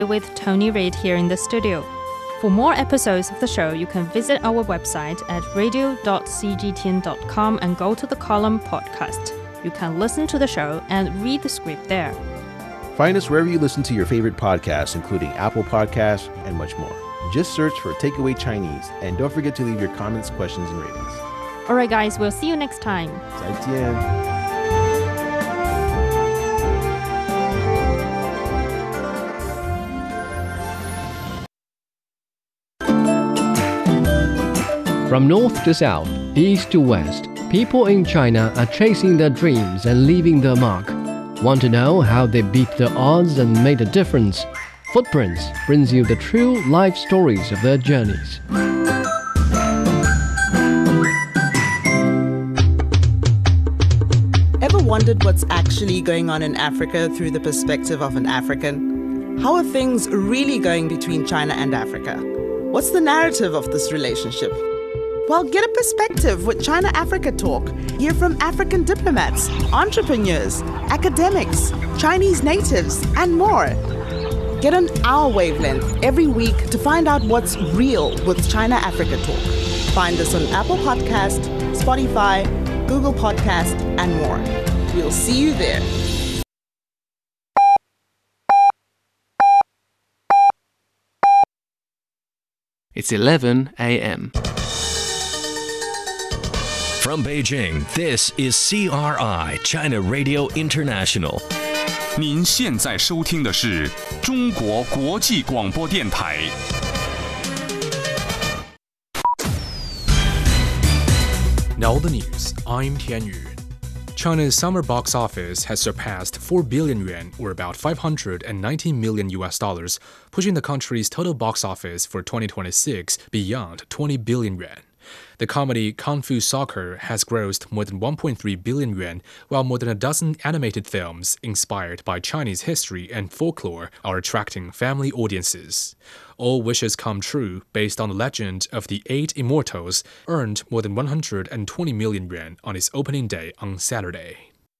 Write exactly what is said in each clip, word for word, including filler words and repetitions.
with Tony Reid here in the studio. For more episodes of the show, you can visit our website at radio dot c g t n dot com and go to the column podcast. You can listen to the show and read the script there. Find us wherever you listen to your favorite podcasts, including Apple Podcasts and much more. Just search for Takeaway Chinese, and don't forget to leave your comments, questions, and ratings. All right, guys, we'll see you next time. 再见。 From north to south, east to west, people in China are chasing their dreams and leaving their mark. Want to know how they beat the odds and made a difference? Footprints brings you the true life stories of their journeys. Ever wondered what's actually going on in Africa through the perspective of an African? How are things really going between China and Africa? What's the narrative of this relationship? Well, get a perspective with China-Africa Talk. Hear from African diplomats, entrepreneurs, academics, Chinese natives, and more. Get on our wavelength every week to find out what's real with China-Africa Talk. Find us on Apple Podcast, Spotify, Google Podcast, and more. We'll see you there. It's eleven a.m. From Beijing, this is C R I, China Radio International. 您现在收听的是中国国际广播电台。 Now the news, I'm Tian Yu. China's summer box office has surpassed four billion yuan, or about five hundred nineteen million U S dollars, pushing the country's total box office for twenty twenty-six beyond twenty billion yuan. The comedy Kung Fu Soccer has grossed more than one point three billion yuan, while more than a dozen animated films inspired by Chinese history and folklore are attracting family audiences. All Wishes Come True, based on the legend of the Eight Immortals, earned more than one hundred twenty million yuan on its opening day on Saturday.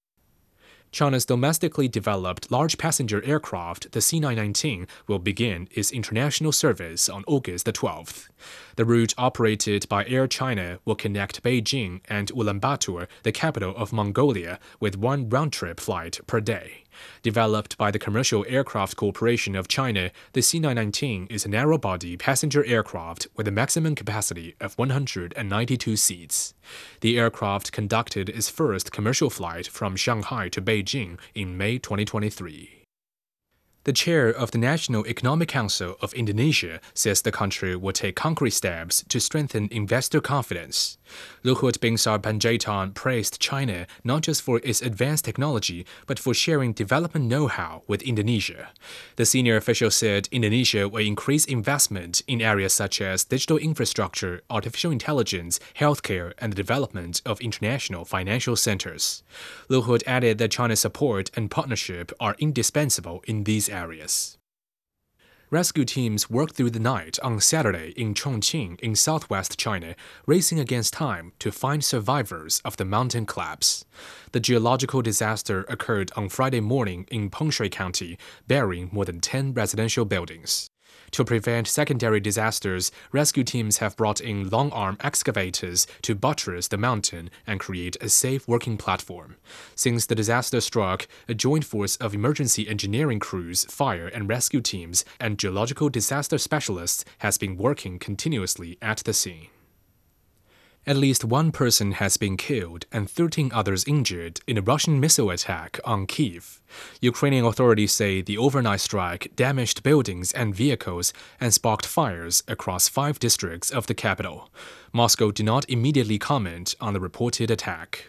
China's domestically developed large passenger aircraft, the C nine nineteen, will begin its international service on August the twelfth. The route operated by Air China will connect Beijing and Ulaanbaatar, the capital of Mongolia, with one round-trip flight per day. Developed by the Commercial Aircraft Corporation of China, the C nine nineteen is a narrow-body passenger aircraft with a maximum capacity of one hundred ninety-two seats. The aircraft conducted its first commercial flight from Shanghai to Beijing in May twenty twenty-three. The chair of the National Economic Council of Indonesia says the country will take concrete steps to strengthen investor confidence. Luhut Binsar Panjaitan praised China not just for its advanced technology, but for sharing development know-how with Indonesia. The senior official said Indonesia will increase investment in areas such as digital infrastructure, artificial intelligence, healthcare, and the development of international financial centers. Luhut added that China's support and partnership are indispensable in these areas. Rescue teams worked through the night on Saturday in Chongqing in southwest China, racing against time to find survivors of the mountain collapse. The geological disaster occurred on Friday morning in Pengshui County, burying more than ten residential buildings. To prevent secondary disasters, rescue teams have brought in long-arm excavators to buttress the mountain and create a safe working platform. Since the disaster struck, a joint force of emergency engineering crews, fire and rescue teams, and geological disaster specialists has been working continuously at the scene. At least one person has been killed and thirteen others injured in a Russian missile attack on Kyiv. Ukrainian authorities say the overnight strike damaged buildings and vehicles and sparked fires across five districts of the capital. Moscow did not immediately comment on the reported attack.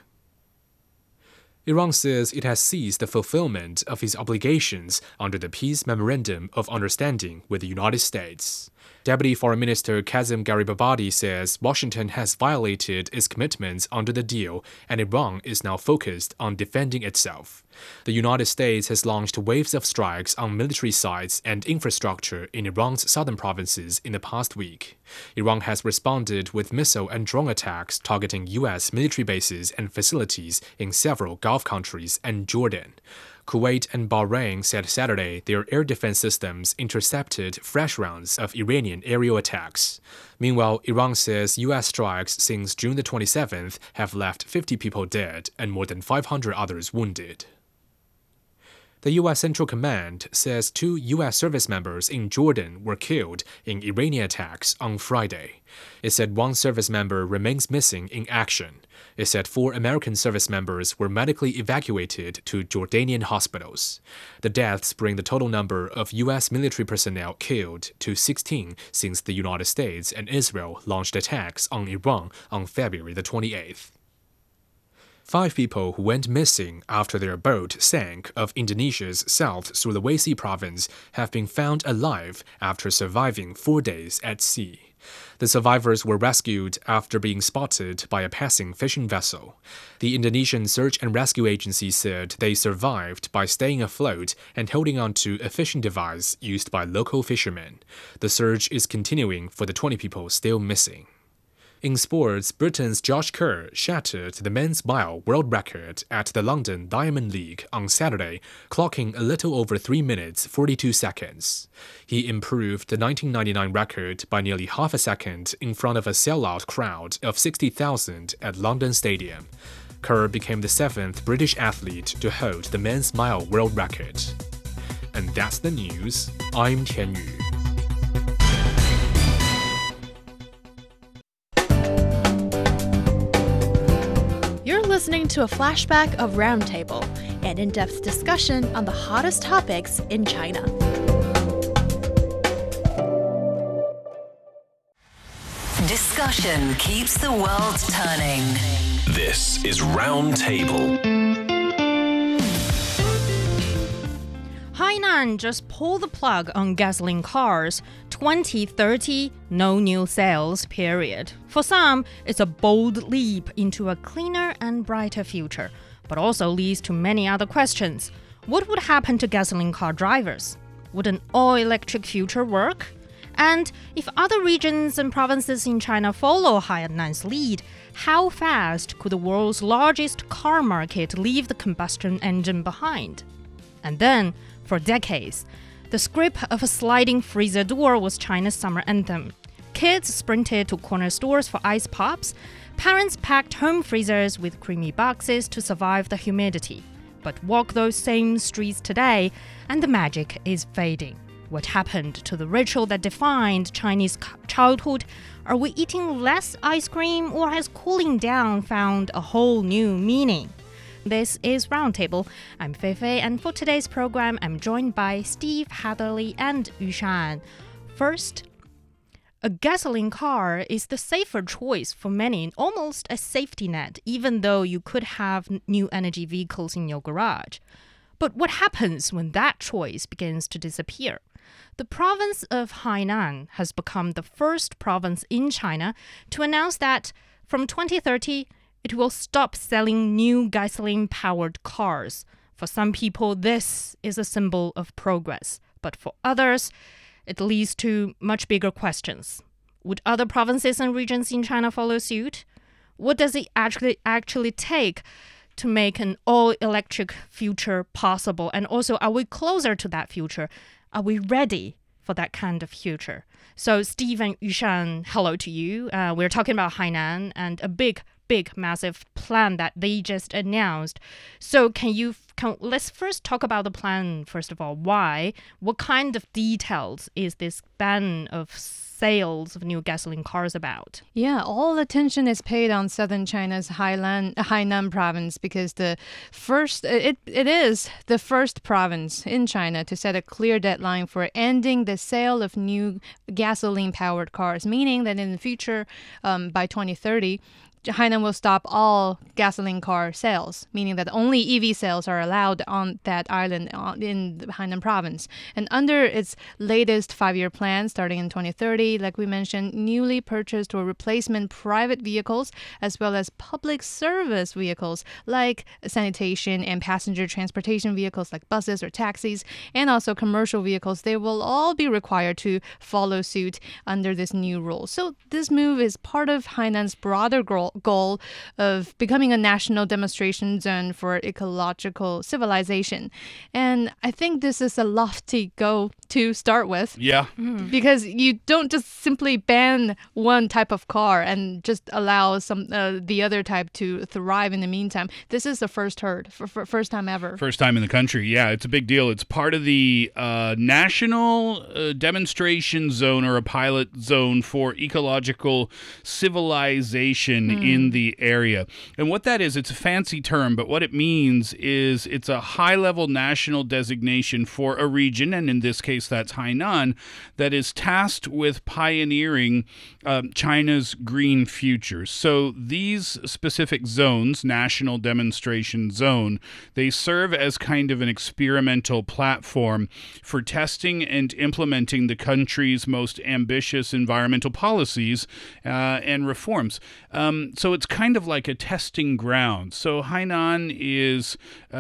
Iran says it has ceased the fulfillment of its obligations under the Peace Memorandum of Understanding with the United States. Deputy Foreign Minister Kazem Garibabadi says Washington has violated its commitments under the deal, and Iran is now focused on defending itself. The United States has launched waves of strikes on military sites and infrastructure in Iran's southern provinces in the past week. Iran has responded with missile and drone attacks targeting U S military bases and facilities in several Gulf countries and Jordan. Kuwait and Bahrain said Saturday their air defense systems intercepted fresh rounds of Iranian aerial attacks. Meanwhile, Iran says U S strikes since June the twenty-seventh have left fifty people dead and more than five hundred others wounded. The U S Central Command says two U S service members in Jordan were killed in Iranian attacks on Friday. It said one service member remains missing in action. It said four American service members were medically evacuated to Jordanian hospitals. The deaths bring the total number of U S military personnel killed to sixteen since the United States and Israel launched attacks on Iran on February the twenty-eighth. Five people who went missing after their boat sank off Indonesia's South Sulawesi province have been found alive after surviving four days at sea. The survivors were rescued after being spotted by a passing fishing vessel. The Indonesian Search and Rescue Agency said they survived by staying afloat and holding onto a fishing device used by local fishermen. The search is continuing for the twenty people still missing. In sports, Britain's Josh Kerr shattered the men's mile world record at the London Diamond League on Saturday, clocking a little over three minutes forty-two seconds. He improved the nineteen ninety-nine record by nearly half a second in front of a sellout crowd of sixty thousand at London Stadium. Kerr became the seventh British athlete to hold the men's mile world record. And that's the news. I'm Tian Yu. Listening to a flashback of Roundtable, an in-depth discussion on the hottest topics in China. Discussion keeps the world turning. This is Roundtable. Hainan just pulled the plug on gasoline cars. twenty thirty, no new sales, period. For some, it's a bold leap into a cleaner and brighter future, but also leads to many other questions. What would happen to gasoline car drivers? Would an all-electric future work? And if other regions and provinces in China follow Hainan's lead, how fast could the world's largest car market leave the combustion engine behind? And then, for decades, the script of a sliding freezer door was China's summer anthem. Kids sprinted to corner stores for ice pops. Parents packed home freezers with creamy boxes to survive the humidity. But walk those same streets today, and the magic is fading. What happened to the ritual that defined Chinese childhood? Are we eating less ice cream, or has cooling down found a whole new meaning? This is Roundtable. I'm Fei Fei, and for today's program, I'm joined by Steve, Hatherley, and Yushan. First, a gasoline car is the safer choice for many, almost a safety net, even though you could have new energy vehicles in your garage. But what happens when that choice begins to disappear? The province of Hainan has become the first province in China to announce that from twenty thirty, it will stop selling new gasoline-powered cars. For some people, this is a symbol of progress. But for others, it leads to much bigger questions. Would other provinces and regions in China follow suit? What does it actually actually take to make an all-electric future possible? And also, are we closer to that future? Are we ready for that kind of future? So, Steve and Yushan, hello to you. Uh, we're talking about Hainan and a big big, massive plan that they just announced. So can you, can, let's first talk about the plan, first of all. Why? What kind of details is this ban of sales of new gasoline cars about? Yeah, all attention is paid on southern China's Hainan, Hainan province because the first, it, it is the first province in China to set a clear deadline for ending the sale of new gasoline-powered cars, meaning that in the future, um, by twenty thirty, Hainan will stop all gasoline car sales, meaning that only E V sales are allowed on that island in the Hainan province. And under its latest five-year plan, starting in twenty thirty, like we mentioned, newly purchased or replacement private vehicles, as well as public service vehicles like sanitation and passenger transportation vehicles like buses or taxis, and also commercial vehicles, they will all be required to follow suit under this new rule. So this move is part of Hainan's broader goal goal of becoming a national demonstration zone for ecological civilization. And I think this is a lofty goal to start with. Yeah. Mm. Because you don't just simply ban one type of car and just allow some uh, the other type to thrive in the meantime. This is the first heard, for, for first time ever. First time in the country. Yeah, it's a big deal. It's part of the uh, National uh, Demonstration Zone, or a pilot zone for ecological civilization mm. in the area. And what that is, it's a fancy term, but what it means is it's a high-level national designation for a region, and in this case that's Hainan, that is tasked with pioneering um, China's green future. So these specific zones, National Demonstration Zone, they serve as kind of an experimental platform for testing and implementing the country's most ambitious environmental policies uh, and reforms. Um, so it's kind of like a testing ground. So Hainan is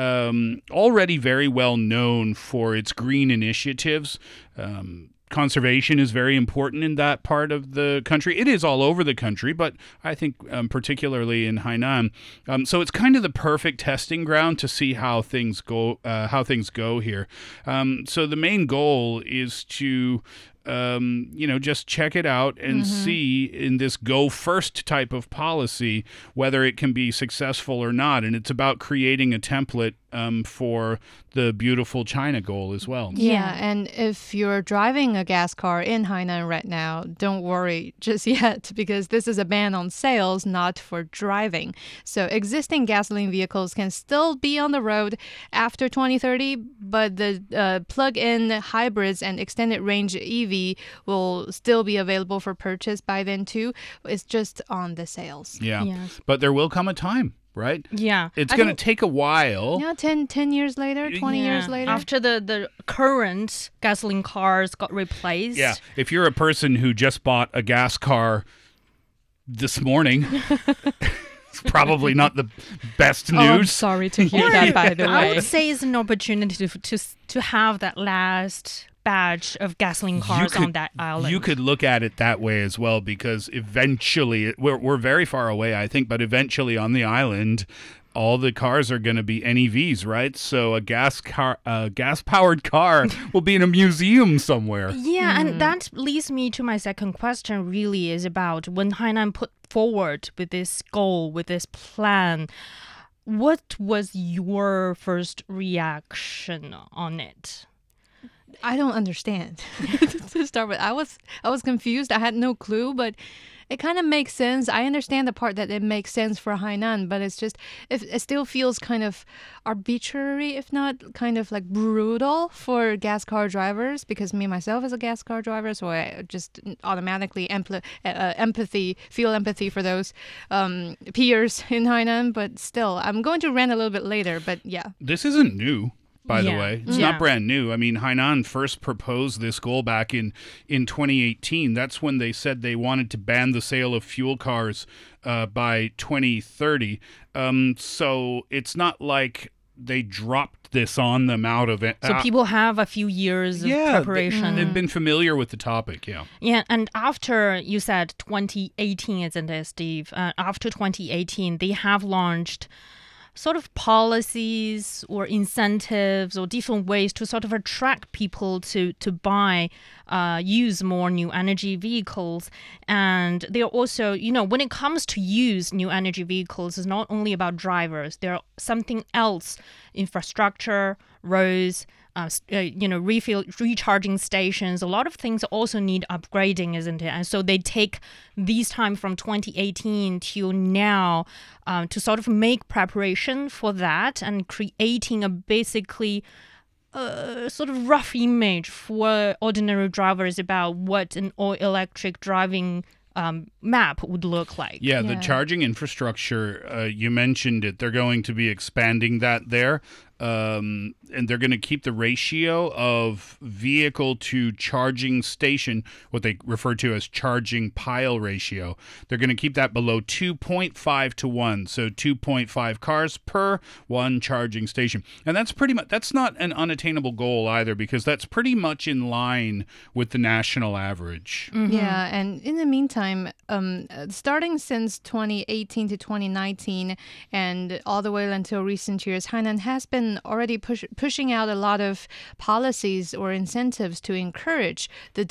um, already very well known for its green initiatives. Um, Conservation is very important in that part of the country. It is all over the country, but I think um, particularly in Hainan. Um, so it's kind of the perfect testing ground to see how things go. Uh, how things go here. Um, so the main goal is to Um, you know, just check it out and mm-hmm. see in this go first type of policy whether it can be successful or not. And it's about creating a template um, for the beautiful China goal as well. Yeah, yeah, and if you're driving a gas car in Hainan right now, don't worry just yet, because this is a ban on sales, not for driving. So existing gasoline vehicles can still be on the road after twenty thirty, but the uh, plug-in hybrids and extended range E V will still be available for purchase by then too. It's just on the sales. Yeah, yes. But there will come a time, right? Yeah. It's going to take a while. Yeah, ten, ten years later, twenty yeah. years later. After the, the current gasoline cars got replaced. Yeah. If you're a person who just bought a gas car this morning... It's probably not the best news. Oh, I'm sorry to hear that, by the way. I would say it's an opportunity to to, to have that last batch of gasoline cars could, on that island. You could look at it that way as well, because eventually, we're, we're very far away, I think, but eventually on the island, all the cars are going to be N E Vs, right? So a gas car, a gas-powered car will be in a museum somewhere. Yeah, mm. and that leads me to my second question, really, is about when Hainan put forward with this goal, with this plan, what was your first reaction on it? I don't understand. To start with, I was I was confused. I had no clue, but it kind of makes sense. I understand the part that it makes sense for Hainan, but it's just it, it still feels kind of arbitrary, if not kind of like brutal for gas car drivers. Because me myself is a gas car driver, so I just automatically empl- uh, empathy feel empathy for those um, peers in Hainan. But still, I'm going to rant a little bit later. But yeah, this isn't new. By yeah. the way, it's yeah. not brand new. I mean, Hainan first proposed this goal back in, in twenty eighteen. That's when they said they wanted to ban the sale of fuel cars uh, by twenty thirty. Um, so it's not like they dropped this on them out of it. So people have a few years of yeah, preparation. They, they've been familiar with the topic, yeah. Yeah, and after, you said twenty eighteen, isn't it, Steve? Uh, after twenty eighteen, they have launched sort of policies or incentives or different ways to sort of attract people to to buy, uh, use more new energy vehicles. And they're also, you know, when it comes to use new energy vehicles, it's not only about drivers. There's something else, infrastructure, roads, Uh, uh, you know, refill, recharging stations. A lot of things also need upgrading, isn't it? And so they take these time from twenty eighteen till now um, to sort of make preparation for that and creating a basically uh, sort of rough image for ordinary drivers about what an all-electric driving Um, map would look like. Yeah, yeah. The charging infrastructure, uh, you mentioned it. They're going to be expanding that there. um, and they're going to keep the ratio of vehicle to charging station, what they refer to as charging pile ratio. They're going to keep that below two point five to one, so two point five cars per one charging station. And that's pretty much, that's not an unattainable goal either, because that's pretty much in line with the national average. Mm-hmm. Yeah, and in the meantime, um, starting since twenty eighteen to twenty nineteen and all the way until recent years, Hainan has been already push, pushing out a lot of policies or incentives to encourage the